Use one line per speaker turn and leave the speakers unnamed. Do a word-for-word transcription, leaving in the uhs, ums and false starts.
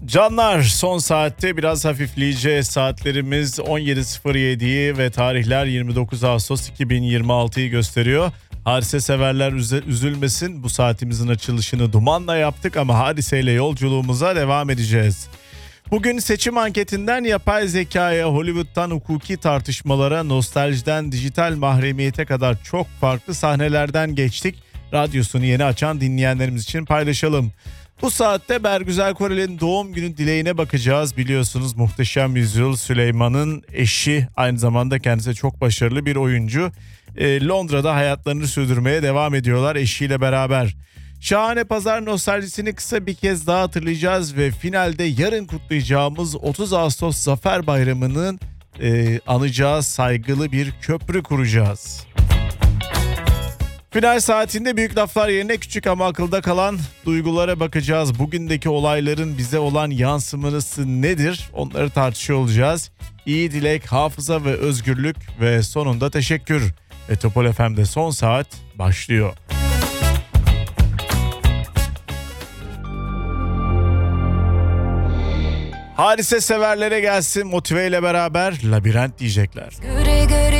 Canlar, son saatte biraz hafifleyeceğiz. Saatlerimiz on yedi sıfır yediyi ve tarihler yirmi dokuz Ağustos iki bin yirmi altıyı gösteriyor. Hadise severler üzülmesin, bu saatimizin açılışını Duman'la yaptık ama hadiseyle yolculuğumuza devam edeceğiz. Bugün seçim anketinden yapay zekaya, Hollywood'dan hukuki tartışmalara, nostaljiden dijital mahremiyete kadar çok farklı sahnelerden geçtik. Radyosunu yeni açan dinleyenlerimiz için paylaşalım. Bu saatte Bergüzar Korel'in doğum günü dileğine bakacağız. Biliyorsunuz Muhteşem Yüzyıl Süleyman'ın eşi, aynı zamanda kendisi çok başarılı bir oyuncu. E, Londra'da hayatlarını sürdürmeye devam ediyorlar eşiyle beraber. Şahane Pazar nostaljisini kısa bir kez daha hatırlayacağız ve finalde yarın kutlayacağımız otuz Ağustos Zafer Bayramı'nın e, anacağı saygılı bir köprü kuracağız. Final saatinde büyük laflar yerine küçük ama akılda kalan duygulara bakacağız. Bugündeki olayların bize olan yansıması nedir? Onları tartışıyor olacağız. İyi dilek, hafıza ve özgürlük ve sonunda teşekkür. Metropol F M'de son saat başlıyor. Hadise severlere gelsin, motive ile beraber labirent diyecekler.
Göre göre